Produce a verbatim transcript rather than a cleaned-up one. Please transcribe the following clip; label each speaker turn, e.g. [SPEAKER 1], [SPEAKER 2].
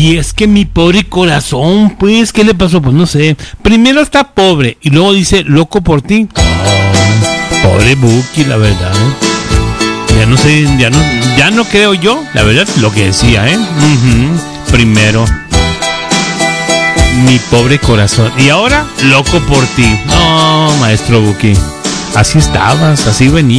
[SPEAKER 1] Y es que mi pobre corazón, pues, ¿qué le pasó? Pues no sé. Primero está pobre y luego dice loco por ti. Oh, pobre Buki, la verdad. ¿eh? Ya no sé, ya no, ya no creo yo, la verdad, lo que decía, ¿eh? Uh-huh. Primero, mi pobre corazón. Y ahora, loco por ti. No, maestro Buki. Así estabas, así venías.